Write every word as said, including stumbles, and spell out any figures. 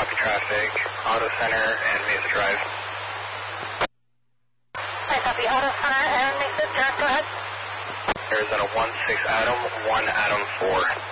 copy traffic, Auto Center and Mesa Drive. I copy Auto Center and Mesa Drive, go ahead. Arizona one six Adam, one Adam four.